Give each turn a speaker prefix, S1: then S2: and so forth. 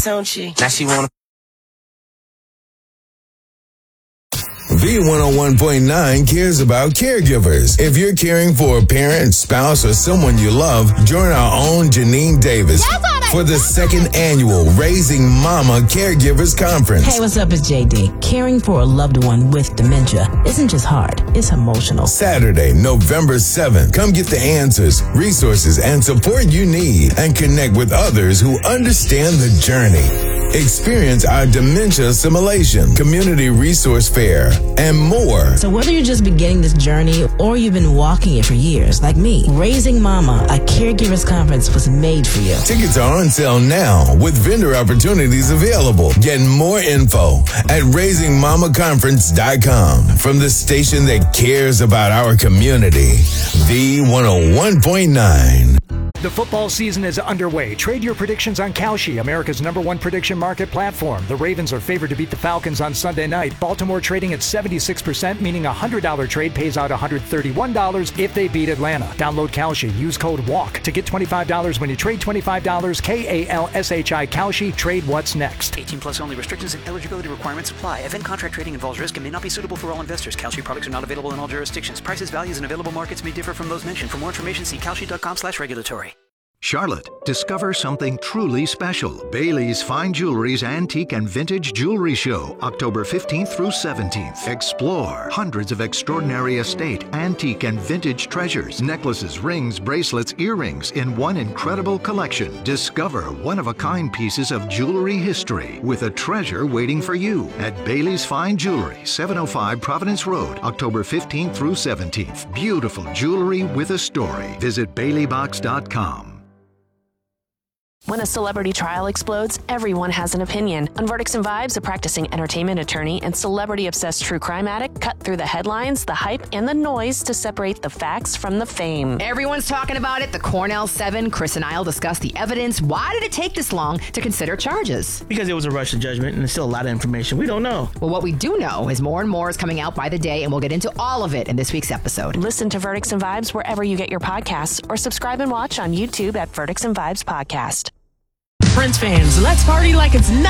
S1: don't she? Now she wanna.
S2: V101.9 cares about caregivers. If you're caring for a parent, spouse, or someone you love, join our own Janine Davis for the second annual Raising Mama Caregivers Conference.
S3: Hey, what's up? It's JD. Caring for a loved one with dementia isn't just hard, it's emotional.
S2: Saturday, November 7th. Come get the answers, resources, and support you need and connect with others who understand the journey. Experience our dementia assimilation, community resource fair, and more.
S3: So whether you're just beginning this journey or you've been walking it for years, like me, Raising Mama, a caregivers conference was made for you.
S2: Tickets are on sale now with vendor opportunities available. Get more info at raisingmamaconference.com from the station that cares about our community. V101.9.
S4: The football season is underway. Trade your predictions on Kalshi, America's #1 prediction market platform. The Ravens are favored to beat the Falcons on Sunday night. Baltimore trading at 76%, meaning a $100 trade pays out $131 if they beat Atlanta. Download Kalshi. Use code WALK to get $25 when you trade $25. KALSHI Kalshi. Trade what's next.
S5: 18 plus only. Restrictions and eligibility requirements apply. Event contract trading involves risk and may not be suitable for all investors. Kalshi products are not available in all jurisdictions. Prices, values, and available markets may differ from those mentioned. For more information, see kalshi.com/regulatory.
S6: Charlotte, discover something truly special. Bailey's Fine Jewelry's Antique and Vintage Jewelry Show, October 15th through 17th. Explore hundreds of extraordinary estate, antique, and vintage treasures, necklaces, rings, bracelets, earrings in one incredible collection. Discover one-of-a-kind pieces of jewelry history with a treasure waiting for you at Bailey's Fine Jewelry, 705 Providence Road, October 15th through 17th. Beautiful jewelry with a story. Visit BaileyBox.com.
S7: When a celebrity trial explodes, everyone has an opinion. On Verdicts and Vibes, a practicing entertainment attorney and celebrity-obsessed true crime addict cut through the headlines, the hype, and the noise to separate the facts from the fame.
S8: Everyone's talking about it. The Cornell 7, Chris and I'll discuss the evidence. Why did it take this long to consider charges?
S9: Because it was a rush to judgment, and there's still a lot of information we don't know.
S8: Well, what we do know is more and more is coming out by the day, and we'll get into all of it in this week's episode.
S7: Listen to Verdicts and Vibes wherever you get your podcasts, or subscribe and watch on YouTube at Verdicts and Vibes Podcast.
S3: Prince fans, let's party like it's